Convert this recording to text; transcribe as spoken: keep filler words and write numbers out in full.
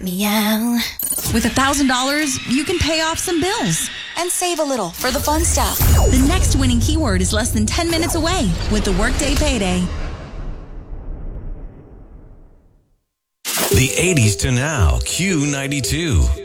Meow. With one thousand dollars, you can pay off some bills. And save a little for the fun stuff. The next winning keyword is less than ten minutes away with the Workday Payday. The eighties to now, Q ninety-two.